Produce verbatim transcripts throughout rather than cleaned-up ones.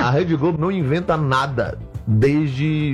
a Rede Globo não inventa nada desde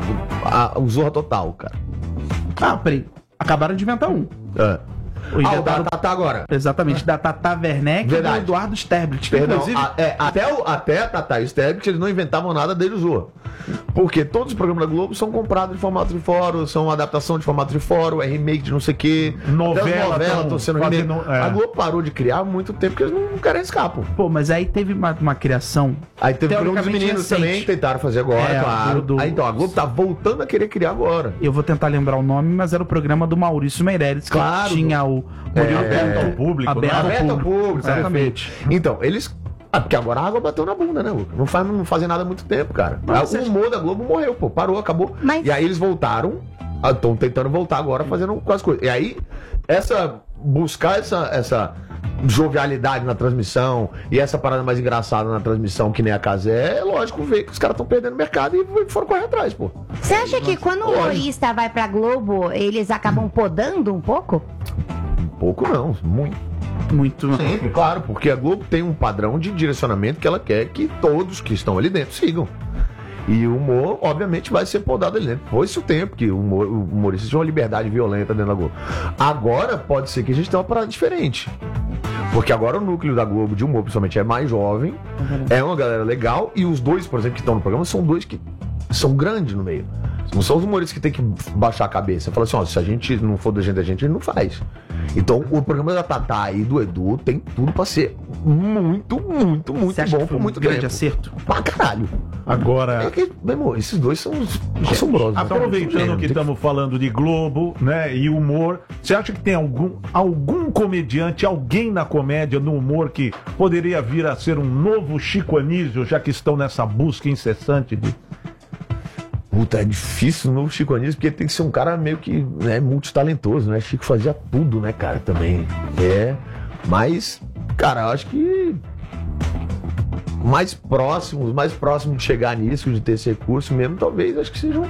a, o Zorra Total, cara. Ah, peraí. Acabaram de inventar um. É. O Ah, o da Tatá agora. Exatamente, da Tata Werneck e do Eduardo Sterblit. Perdão, Inclusive... a, é, até, o, até a Tatá e o Sterblit, eles não inventavam nada desde o Zorra. Porque todos os programas da Globo são comprados em formato de fórum, são adaptação de formato de fórum, é remake de não sei o quê. Novela, novela estão sendo remake. fazendo, é. A Globo parou de criar há muito tempo porque eles não querem escapar. Pô, mas aí teve uma, uma criação. Aí teve o programa dos meninos recente. também, tentaram fazer agora, É, claro. do- do- Aí, então, a Globo tá voltando a querer criar agora. Eu vou tentar lembrar o nome, mas era o programa do Maurício Meirelles, que Claro. tinha o Murilo É, Aberto ao Couto, público, aberto né? ao Aberto ao público. público, Exatamente. perfeito. Então, eles. Ah, porque agora a água bateu na bunda, né, Luca? Não, faz, não fazem nada há muito tempo, cara. Mas o você- humor da Globo morreu, pô, parou, acabou. Mas- E aí eles voltaram, estão tentando voltar agora fazendo com as coisas. E aí, essa. Buscar essa. essa jovialidade na transmissão e essa parada mais engraçada na transmissão, que nem a casa é, é lógico ver que os caras estão perdendo mercado e foram correr atrás, pô. Você acha que quando o Lógico. humorista vai pra Globo, eles acabam podando um pouco? Pouco não, muito. Muito. Sempre, claro, porque a Globo tem um padrão de direcionamento que ela quer que todos que estão ali dentro sigam. E o humor, obviamente, vai ser podado ali dentro. Foi-se o tempo que o, humor, o humorista tinha uma liberdade violenta dentro da Globo. Agora pode ser que a gente tenha uma parada diferente. Porque agora o núcleo da Globo de humor, principalmente, é mais jovem, é uma galera legal, e os dois, por exemplo, que estão no programa, são dois que são grandes no meio. Não são os humoristas que tem que baixar a cabeça. Fala assim, ó, se a gente não for da gente, a gente não faz. Então, o programa da Tatá e do Edu tem tudo pra ser muito, muito, muito Você acha bom que foi por um muito grande tempo. acerto? Pra caralho. Agora, É que, meu irmão, esses dois são assombrosos. aproveitando que estamos falando de Globo, né, e humor, você acha que tem algum, algum comediante, alguém na comédia, no humor, que poderia vir a ser um novo Chico Anísio, já que estão nessa busca incessante de... Puta, é difícil no Chico Anísio, porque tem que ser um cara meio que, né, multitalentoso, né? Chico fazia tudo, né, cara, também. É, mas, cara, eu acho que mais próximos, mais próximo de chegar nisso, de ter esse recurso mesmo, talvez, acho que sejam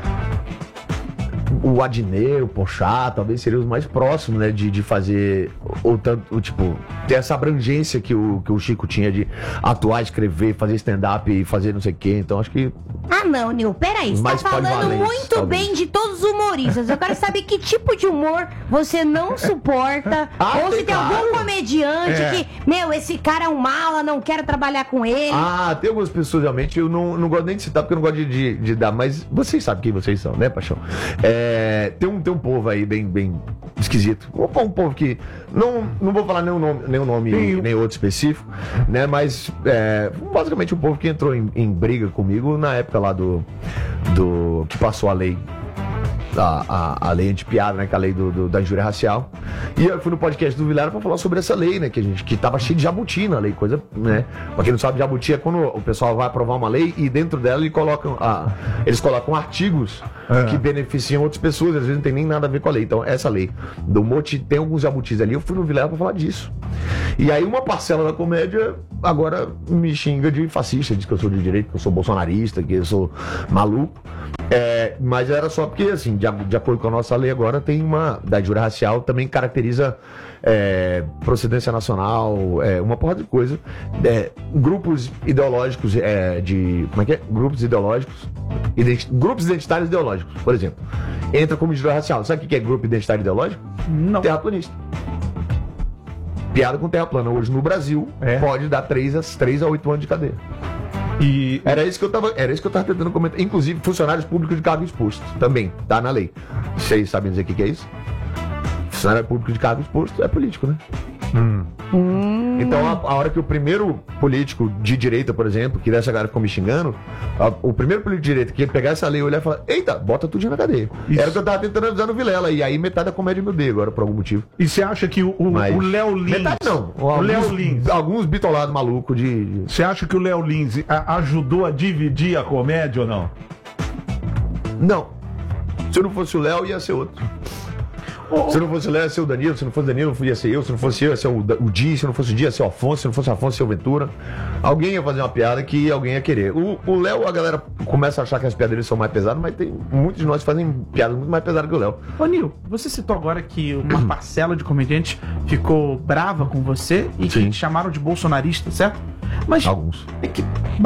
o Adnet, o Porchat, talvez seriam os mais próximos, né, de, de fazer, ou tanto, ou, tipo, ter essa abrangência que o, que o Chico tinha de atuar, escrever, fazer stand-up e fazer não sei o quê. Então, acho que Ah, não, Nil, peraí. Você tá Mais falando polivalentes, muito talvez. bem de todos os humoristas. Eu quero saber que tipo de humor você não suporta. Ah, ou se tem, tem algum claro. comediante É. que, meu, esse cara é um mala, não quero trabalhar com ele. Ah, tem algumas pessoas realmente, eu não, não gosto nem de citar porque eu não gosto de, de, de dar, mas vocês sabem quem vocês são, né, Paixão? É, tem, um, tem um povo aí bem, bem esquisito. Um, um povo que. Não, não vou falar nenhum nome, nenhum nome Sim. nem outro específico, né? Mas é, basicamente um povo que entrou em, em briga comigo na época lá do. do que passou a lei. A, a, a lei anti-piada, né? Que é a lei do, do- da injúria racial. E eu fui no podcast do Vilela pra falar sobre essa lei, né? Que a gente que tava cheio de jabuti na lei, coisa, né? Pra quem não sabe, jabuti é quando o pessoal vai aprovar uma lei e dentro dela eles colocam, a, eles colocam artigos É. que beneficiam outras pessoas, às vezes não tem nem nada a ver com a lei. Então, essa lei do Moti tem alguns jabutis ali. Eu fui no Vilela pra falar disso. E aí, uma parcela da comédia agora me xinga de fascista, diz que eu sou de direita, que eu sou bolsonarista, que eu sou maluco. É, mas era só porque, assim, de, de acordo com a nossa lei agora, tem uma. Da injúria racial também caracteriza é, procedência nacional, é, uma porra de coisa. É, grupos ideológicos é, de. Como é que é? Grupos ideológicos. identi- grupos identitários ideológicos, por exemplo. Entra como injúria racial. Sabe o que é grupo identitário ideológico? Não. Terraplanista. Piada com terra plana. Hoje no Brasil É. pode dar três a oito anos de cadeia. E, Era isso que eu tava, era isso que eu tava tentando comentar. Inclusive, funcionários públicos de cargo exposto. Também, tá na lei. Vocês sabem dizer o que, que é isso? Funcionário público de cargo exposto é político, né? Então, a, a hora que o primeiro político de direita, por exemplo, que dessa galera ficou me xingando, a- o primeiro político de direita que ia pegar essa lei, olhar e falar: eita, bota tudo na cadeia. Isso. Era o que eu tava tentando avisar no Vilela. E aí metade da comédia me odeia agora, por algum motivo. e você acha que o, o, Mas- o Léo Lins... Metade não. O Léo Alguns, Lins... alguns bitolados malucos de. de- Você acha que o Léo Lins a- ajudou a dividir a comédia ou não? Não. Se não fosse o Léo, ia ser outro. Se não fosse o Léo, ia ser o Danilo. Se não fosse o Danilo, ia ser eu. Se não fosse eu, ia ser o, Da- o Di. Se não fosse o Di, ia ser o Afonso. Se não fosse o Afonso, ia ser o Ventura. Alguém ia fazer uma piada que alguém ia querer. O o Léo, a galera começa a achar que as piadas dele são mais pesadas, mas tem muitos de nós que fazem piadas muito mais pesadas que o Léo. Ô, Nil, você citou agora que uma parcela de comediantes ficou brava com você e que Sim. te chamaram de bolsonarista, certo? Mas Alguns. é que